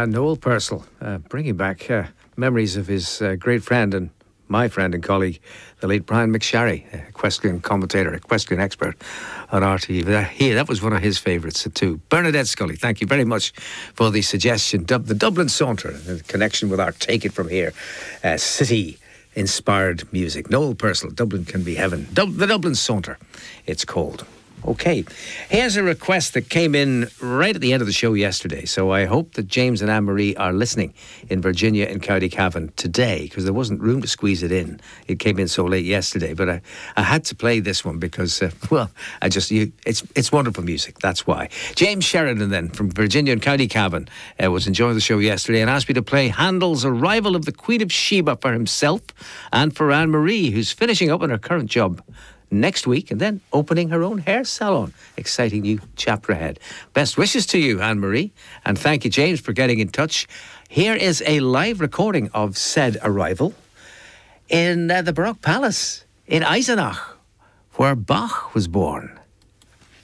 Noel Purcell, bringing back memories of his great friend and my friend and colleague, the late Brian McSharry, equestrian commentator, equestrian expert on RTE. That was one of his favourites too. Bernadette Scully, thank you very much for the suggestion. The Dublin Saunter, in connection with our Take It From Here city-inspired music. Noel Purcell, Dublin Can Be Heaven. The Dublin Saunter, it's called. Okay, here's a request that came in right at the end of the show yesterday, so I hope that James and Anne-Marie are listening in Virginia and County Cavan today, because there wasn't room to squeeze it in. It came in so late yesterday, but I had to play this one because, it's wonderful music, that's why. James Sheridan then, from Virginia and County Cavan, was enjoying the show yesterday and asked me to play Handel's Arrival of the Queen of Sheba for himself and for Anne-Marie, who's finishing up in her current job next week and then opening her own hair salon. Exciting new chapter ahead. Best wishes to you, Anne-Marie, and thank you, James, for getting in touch. Here is a live recording of said arrival in the Baroque Palace in Eisenach, where Bach was born.